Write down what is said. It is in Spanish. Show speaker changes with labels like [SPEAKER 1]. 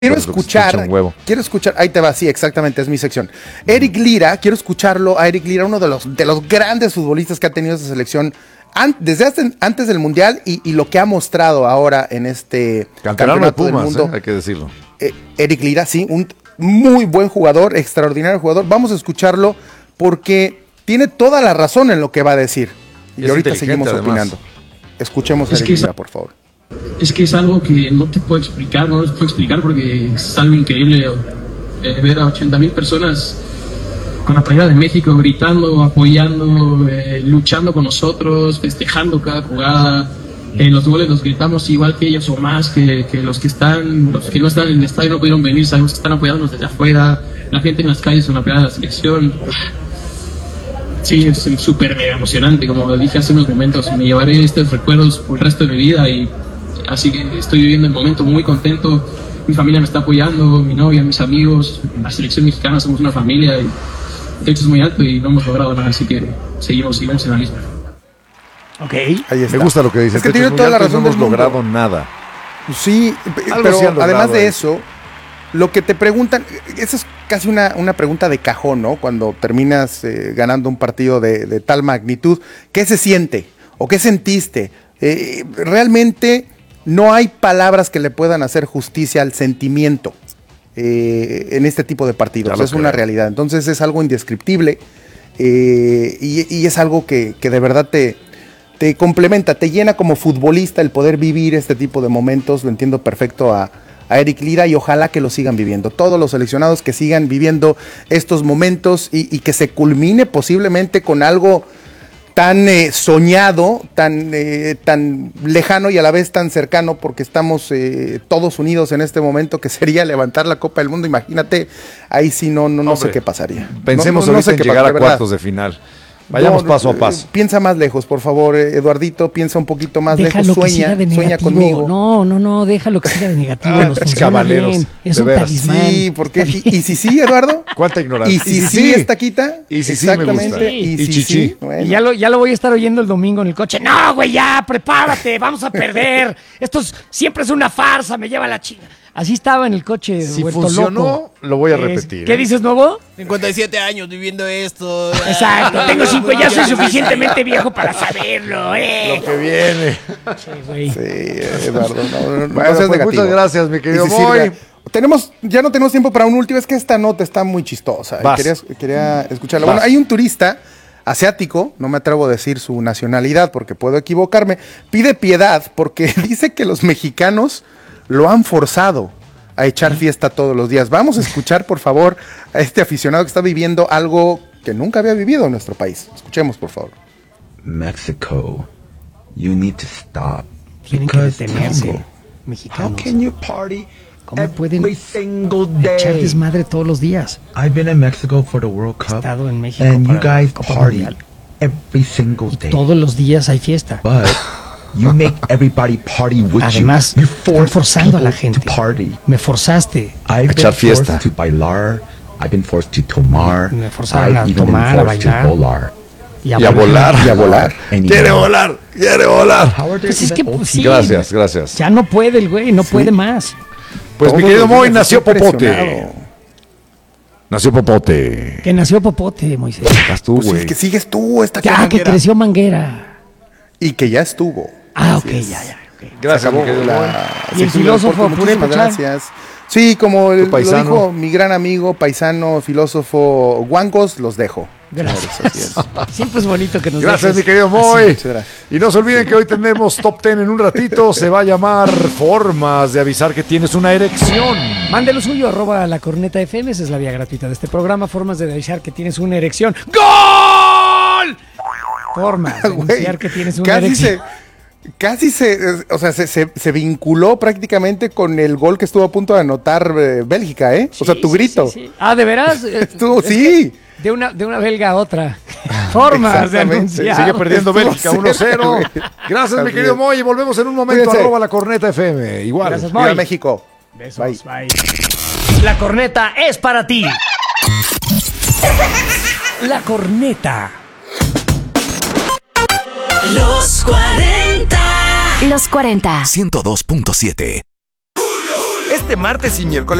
[SPEAKER 1] Quiero escuchar, ahí te va, sí, exactamente, es mi sección. Eric Lira, quiero escucharlo a Eric Lira, uno de los grandes futbolistas que ha tenido esa selección desde antes del Mundial y lo que ha mostrado ahora en este
[SPEAKER 2] campeonato de Pumas,
[SPEAKER 1] del mundo.
[SPEAKER 2] hay que decirlo.
[SPEAKER 1] Eric Lira, sí, un muy buen jugador, extraordinario jugador. Vamos a escucharlo porque tiene toda la razón en lo que va a decir. Y ahorita seguimos opinando. Escuchemos a Eric Lira, por favor.
[SPEAKER 3] Es que es algo que no te puedo explicar, no les puedo explicar porque es algo increíble ver a 80,000 personas con la playera de México gritando, apoyando, luchando con nosotros, festejando cada jugada. Los goles los gritamos igual que ellos o más que los que no están en el estadio no pudieron venir, sabemos que están apoyándonos desde afuera, la gente en las calles son apoyada a la selección. Sí, es súper mega emocionante, como dije hace unos momentos, me llevaré estos recuerdos por el resto de mi vida y así que estoy viviendo el momento muy contento. Mi familia me está apoyando, mi novia, mis amigos, la selección mexicana, somos una familia y el techo es muy alto y no hemos logrado nada, así que seguimos en la misma.
[SPEAKER 1] Ok, ahí está.
[SPEAKER 2] Me gusta lo que dices.
[SPEAKER 1] Es que tiene toda la razón.
[SPEAKER 2] No hemos logrado nada.
[SPEAKER 1] Sí, pero además de eso, lo que te preguntan, esa es casi una pregunta de cajón, ¿no? Cuando terminas ganando un partido de tal magnitud, ¿qué se siente? ¿O qué sentiste? Realmente no hay palabras que le puedan hacer justicia al sentimiento en este tipo de partidos. Es una realidad. Entonces es algo indescriptible y es algo que de verdad te complementa, te llena como futbolista el poder vivir este tipo de momentos. Lo entiendo perfecto a Eric Lira y ojalá que lo sigan viviendo. Todos los seleccionados que sigan viviendo estos momentos y que se culmine posiblemente con algo tan soñado, tan lejano y a la vez tan cercano, porque estamos todos unidos en este momento, que sería levantar la Copa del Mundo. Imagínate, ahí sí no sé qué pasaría.
[SPEAKER 2] Pensemos ahorita en llegar a cuartos de final. Vayamos paso a paso.
[SPEAKER 1] Piensa más lejos, por favor, Eduardito, piensa un poquito más lejos, sueña conmigo.
[SPEAKER 4] No, déjalo que siga de negativo.
[SPEAKER 2] Los caballeros.
[SPEAKER 4] Es un talismán.
[SPEAKER 1] Sí, porque ¿y si sí, Eduardo?
[SPEAKER 2] ¿Cuánta ignorancia?
[SPEAKER 1] ¿Y si sí es taquita?
[SPEAKER 2] Y si sí me gusta.
[SPEAKER 1] Y si sí.
[SPEAKER 4] Bueno. Y ya lo voy a estar oyendo el domingo en el coche. No, güey, ya, prepárate, vamos a perder. Esto siempre es una farsa, me lleva la China. Así estaba en el coche.
[SPEAKER 2] Si funcionó, loco. Lo voy a repetir.
[SPEAKER 4] ¿Qué dices, Novo?
[SPEAKER 5] 57 años viviendo esto.
[SPEAKER 4] Exacto, tengo 5, ya soy suficientemente viejo para saberlo,
[SPEAKER 2] Lo que viene.
[SPEAKER 4] Sí, güey.
[SPEAKER 1] Sí, Eduardo,
[SPEAKER 2] bueno, pues muchas gracias, mi querido Moy.
[SPEAKER 1] Ya no tenemos tiempo para un último, es que esta nota está muy chistosa. Quería escucharla. Bueno, hay un turista asiático, no me atrevo a decir su nacionalidad porque puedo equivocarme, pide piedad porque dice que los mexicanos lo han forzado a echar fiesta todos los días. Vamos a escuchar, por favor, a este aficionado que está viviendo algo que nunca había vivido en nuestro país. Escuchemos, por favor.
[SPEAKER 6] Mexico, you need to stop.
[SPEAKER 4] Tienen que detenerse, mexicanos.
[SPEAKER 6] How can you party
[SPEAKER 4] ¿Cómo pueden
[SPEAKER 6] every single day?
[SPEAKER 4] echar desmadre todos los días?
[SPEAKER 6] I've been in Mexico for the World Cup.
[SPEAKER 4] He estado en México
[SPEAKER 6] and
[SPEAKER 4] para
[SPEAKER 6] you guys
[SPEAKER 4] la Copa
[SPEAKER 6] party
[SPEAKER 4] Mundial.
[SPEAKER 6] every single day.
[SPEAKER 4] Todos los días hay fiesta.
[SPEAKER 6] But you make everybody party with
[SPEAKER 4] Además,
[SPEAKER 6] you.
[SPEAKER 4] están forzando a la gente.
[SPEAKER 6] To party.
[SPEAKER 4] Me forzaste
[SPEAKER 6] I've been
[SPEAKER 2] echar fiesta.
[SPEAKER 6] forced to bailar. I've been forced to tomar.
[SPEAKER 4] Me forzaron a
[SPEAKER 6] I've even
[SPEAKER 4] tomar,
[SPEAKER 6] been
[SPEAKER 4] a
[SPEAKER 6] forced to
[SPEAKER 4] bailar.
[SPEAKER 6] volar.
[SPEAKER 4] y a volar.
[SPEAKER 2] Quiere volar.
[SPEAKER 4] Pues es que pues, sí,
[SPEAKER 2] Gracias.
[SPEAKER 4] ya no puede el güey, no puede más.
[SPEAKER 2] Pues mi querido Moy, nació Popote.
[SPEAKER 4] Que nació Popote, Moisés.
[SPEAKER 2] Estás tú, güey.
[SPEAKER 1] Pues que sigues tú, esta
[SPEAKER 4] Ya, que creció Manguera.
[SPEAKER 1] Y que ya estuvo.
[SPEAKER 4] Ah, ok,
[SPEAKER 1] Así
[SPEAKER 4] ya. Okay.
[SPEAKER 2] Gracias, mi querido Moy.
[SPEAKER 4] Y el filósofo,
[SPEAKER 1] muchísimas gracias. Sí, como lo dijo mi gran amigo, paisano, filósofo Guangos, los dejo.
[SPEAKER 4] Gracias. Siempre es bonito que nos
[SPEAKER 2] Gracias, mi querido Moy. Y no se olviden que hoy tenemos Top 10 en un ratito. Se va a llamar Formas de avisar que tienes una erección.
[SPEAKER 4] Mande lo suyo, @lacorneta.fm. Esa es la vía gratuita de este programa. Formas de avisar que tienes una erección. ¡Gol! Formas de anunciar que tienes una erección.
[SPEAKER 1] Casi se vinculó prácticamente con el gol que estuvo a punto de anotar Bélgica, ¿eh?
[SPEAKER 4] Sí,
[SPEAKER 1] o sea, tu grito.
[SPEAKER 4] Sí. Ah, ¿de veras?
[SPEAKER 1] Estuvo, sí.
[SPEAKER 4] De una belga a otra. Formas de anunciar.
[SPEAKER 2] Sigue perdiendo Bélgica 1-0. Gracias, mi querido Moy. Y volvemos en un momento. @lacorneta.fm. Igual.
[SPEAKER 4] Gracias, Moy.
[SPEAKER 1] Viva México.
[SPEAKER 4] Besos. Bye. La corneta es para ti. La corneta.
[SPEAKER 7] Los 40.
[SPEAKER 8] 102.7.
[SPEAKER 7] Este martes y miércoles